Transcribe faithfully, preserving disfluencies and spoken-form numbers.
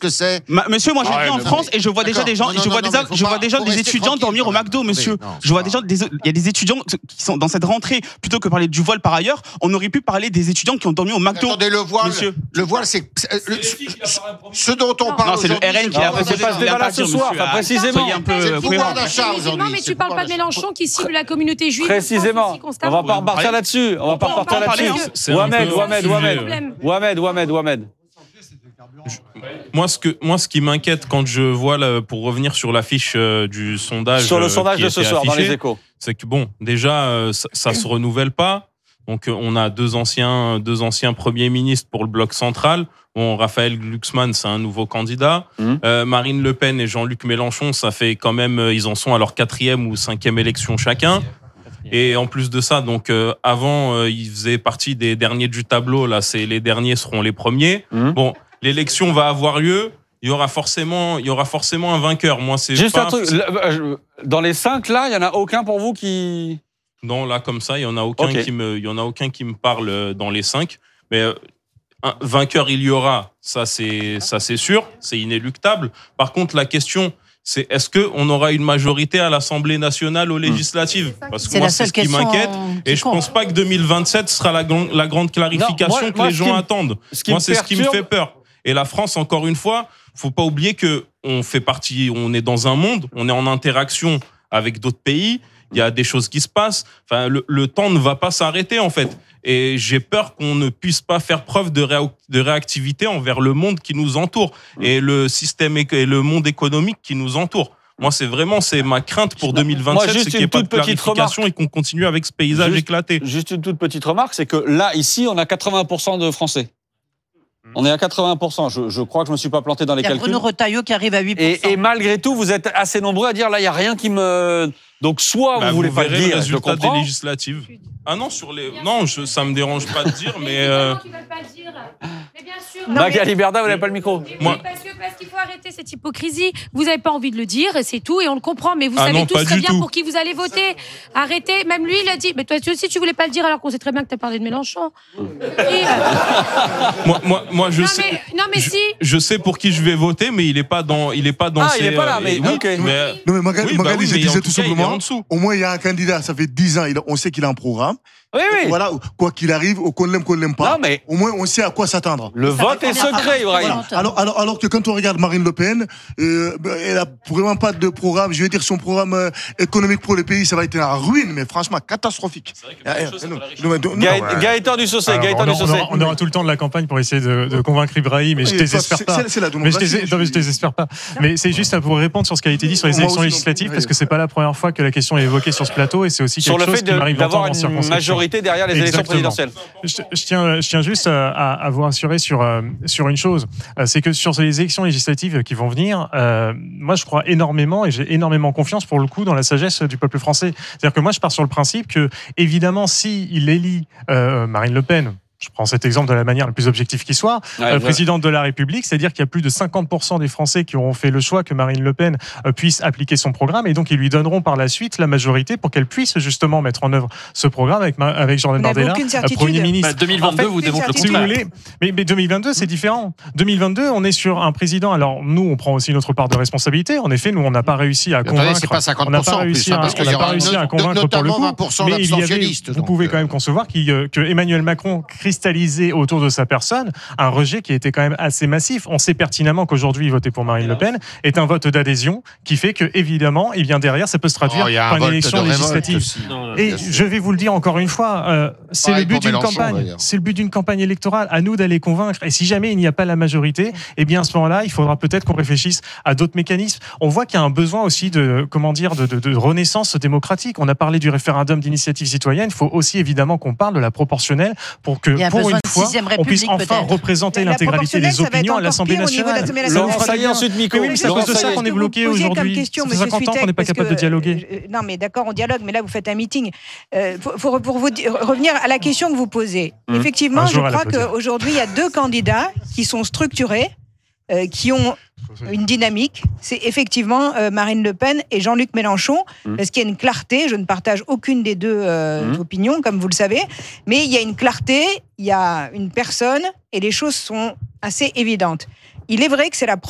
que c'est. Ma, monsieur, moi, je Ah vis ouais, en mais France et je vois déjà des gens, Non, non, je vois non, déjà, mais faut je vois pas- déjà faut des rester étudiants tranquille, dormir au quand même. McDo, monsieur. Oui, non, Je vois c'est déjà des, il y a des étudiants qui sont dans cette rentrée. Plutôt que parler du voile par ailleurs, on aurait pu parler des étudiants qui ont dormi au McDo. Attendez, le voile, monsieur. le voile, c'est, c'est- le- ce dont on parle Non, c'est le aujourd'hui, R N qui a Non, mais c'est pas ce débat-là ce soir, enfin, précisément. Soyez un peu C'est le pouvoir cohérent. d'achat Musulmans, aujourd'hui. mais c'est tu le parles pouvoir pas de d'achat. Mélenchon qui cible la communauté juive. Précisément. On va pas repartir là-dessus. On va pas peut en repartir parler, là-dessus. hein. C'est un Wamed, peu Wamed, hors Wamed. sujet, Wamed, Wamed, Wamed. Moi, ce que, moi, ce qui m'inquiète quand je vois, là, pour revenir sur l'affiche euh, du sondage. Sur le euh, sondage qui de ce était soir dans affiché, les Échos. c'est que bon, déjà, euh, ça, ça se renouvelle pas. Donc, euh, on a deux anciens, deux anciens premiers ministres pour le bloc central. Bon, Raphaël Glucksmann, c'est un nouveau candidat. Mmh. Euh, Marine Le Pen et Jean-Luc Mélenchon, ça fait quand même, euh, ils en sont à leur quatrième ou cinquième élection chacun. Et en plus de ça, donc euh, avant, euh, ils faisaient partie des derniers du tableau. Là, c'est les derniers seront les premiers. Mmh. Bon, l'élection va avoir lieu. Il y aura forcément, il y aura forcément un vainqueur. Moi, c'est Juste pas, un truc. là, euh, Dans les cinq, là, il n'y en a aucun pour vous qui. Non, là, comme ça, il y en a aucun Ok. qui me, il y en a aucun qui me parle euh, dans les cinq. Mais euh, un vainqueur, il y aura. Ça, c'est, ça, c'est sûr. C'est inéluctable. Par contre, la question, c'est est-ce que on aura une majorité à l'Assemblée nationale aux législatives? Parce que C'est moi, la c'est seule ce qui question m'inquiète. qui Et je compte. pense pas que deux mille vingt-sept sera la, glan- la grande clarification Non, moi- que moi, les ce gens qui me- attendent. Ce qui Moi, me c'est ce qui me perturbe- fait peur. Et la France, encore une fois, faut pas oublier que on fait partie, on est dans un monde, on est en interaction avec d'autres pays. Il y a des choses qui se passent. Enfin, le, le temps ne va pas s'arrêter, en fait. Et j'ai peur qu'on ne puisse pas faire preuve de, réa- de réactivité envers le monde qui nous entoure et le système éco- et le monde économique qui nous entoure. Moi, c'est vraiment, c'est ma crainte pour deux mille vingt-sept, Moi, juste c'est qu'il n'y ait une pas de toute petite clarification et qu'on continue avec ce paysage Juste- éclaté. Juste une toute petite remarque, c'est que là, ici, on a quatre-vingts pour cent de Français. On est à quatre-vingts pour cent. Je, je crois que je ne me suis pas planté dans les Il y a calculs. Bruno Retailleau qui arrive à huit pour cent. Et, et malgré tout, vous êtes assez nombreux à dire là, il n'y a rien qui me. Donc, soit Bah, vous voulez pas le verrez le dire, je le résultat des comprends. législatives. Ah non, sur les, non, je, ça me dérange pas de dire, mais euh, Tu vas pas le dire. Mais bien sûr. Magali Berda, vous n'avez pas le micro. Mais oui, Moi- parce que parce qu'il faut arrêter cette hypocrisie. Vous n'avez pas envie de le dire et c'est tout et on le comprend. Mais vous Ah savez non, tous pas très du bien tout. pour qui vous allez voter. Arrêtez. Même lui, il a dit. Mais toi aussi, tu voulais pas le dire alors qu'on sait très bien que tu as parlé de Mélenchon. Et- moi, moi, moi, je non, sais. mais, non mais je, si. je sais pour qui je vais voter, mais il est pas dans, il est pas dans. Ah, ces, il est pas là, euh, mais- oui, ok. mais- Non, mais Magali, Oui, bah Magali, oui, je mais en disais tout tout cas, il est en simplement, dessous. au moins il y a un candidat, ça fait dix ans, il- on sait qu'il a un programme. Oui, oui. Voilà, quoi qu'il arrive, ou qu'on l'aime, qu'on l'aime pas, Non, mais- au moins on sait à quoi s'attendre. Le vote est secret, Ibrahim. Voilà. Alors, alors, alors que quand on regarde Marine Le Pen, euh, bah, elle a vraiment pas de programme. Je veux dire, son programme euh, économique pour le pays, ça va être la ruine, mais franchement catastrophique. Ah, eh, non, non, mais- non, Gaë- ouais. Gaëtan du Saucé, Alors, Gaëtan on, du aura, on Saucé. aura- on aura tout le temps de la campagne pour essayer de, de convaincre Ibrahim, mais je Et désespère c'est- pas. c'est- c'est la Mais je, démocratie, dés- non, mais je désespère pas. Mais c'est juste pour répondre sur ce qui a été dit sur les Moi élections aussi, législatives, non. parce que c'est pas la première fois que la question est évoquée sur ce plateau, et c'est aussi Sur quelque le chose fait qui de- m'arrive d'avoir d'entendre en une circonscription. majorité derrière les élections Exactement. présidentielles. Je, je tiens, je tiens juste à, à, à vous rassurer sur, euh, sur une chose, euh, c'est que sur les élections législatives qui vont venir, euh, moi je crois énormément et j'ai énormément confiance pour le coup dans la sagesse du peuple français. C'est-à-dire que moi je pars sur le principe que évidemment si il élit euh, Marine Le Pen, je prends cet exemple de la manière la plus objective qui soit, Ouais, euh, je- présidente de la République, c'est-à-dire qu'il y a plus de cinquante pour cent des Français qui auront fait le choix que Marine Le Pen euh, puisse appliquer son programme et donc ils lui donneront par la suite la majorité pour qu'elle puisse justement mettre en œuvre ce programme avec, ma- avec Jordan Vous n'avez Bardella, aucune euh, certitude. Premier ministre. Bah, deux mille vingt-deux En fait, vous démontre le si vous contraire. voulez, mais, mais deux mille vingt-deux, c'est différent. deux mille vingt-deux, on est sur un président. Alors, nous, on prend aussi notre part de responsabilité. En effet, nous, on n'a pas réussi à Mais convaincre. attendez, c'est pas cinquante on n'a pour cent pas en plus, réussi hein, à, parce qu'il on y n'a pas aura réussi no- à convaincre pour le notamment coup. vingt pour cent Mais il y avait, d'abstentionnistes, vous donc, pouvez euh, quand même concevoir qu'il, euh, que Emmanuel Macron cristallisait autour de sa personne un rejet qui était quand même assez massif. On sait pertinemment qu'aujourd'hui, voter pour Marine Le Pen est un vote d'adhésion qui fait que, évidemment, et bien derrière, ça peut se traduire Oh, il y a un par une vote de élection révolte législative. aussi. Et Bien sûr. je vais vous le dire encore une fois, euh, c'est Pareil le but pour d'une Mélenchon, campagne. d'ailleurs. C'est le but d'une campagne électorale. À nous d'aller convaincre. Et si jamais il n'y a pas la majorité, eh bien à ce moment-là, il faudra peut-être qu'on réfléchisse à d'autres mécanismes. On voit qu'il y a un besoin aussi de, comment dire, de, de, de renaissance démocratique. On a parlé du référendum d'initiative citoyenne. Il faut aussi évidemment qu'on parle de la proportionnelle pour que, Il y a pour besoin une de fois, sixième on puisse République, enfin peut-être. représenter La l'intégralité des proportionnelle, ça va être opinions à encore l'Assemblée pire au niveau de nationale. l'Assemblée Laurent nationale. Saillet, ensuite Miko. Oui, mais c'est à Laurent cause de ça Saillet. qu'on est Qu'est-ce que bloqué vous posiez comme aujourd'hui. question, Ça fait monsieur cinquante ans qu'on n'est Svitek, pas parce capable que, de dialoguer. euh, Non, mais d'accord, on dialogue, mais là, vous faites un meeting. Euh, pour, pour- pour vous dire- revenir à la question que vous posez, Mmh. effectivement, Un je jour, elle crois applaudir. qu'aujourd'hui, il y a deux candidats qui sont structurés, euh, qui ont une dynamique. C'est effectivement euh, Marine Le Pen et Jean-Luc Mélenchon, Mmh. parce qu'il y a une clarté. Je ne partage aucune des deux euh, Mmh. opinions, comme vous le savez, mais il y a une clarté, il y a une personne, et les choses sont assez évidentes. Il est vrai que c'est la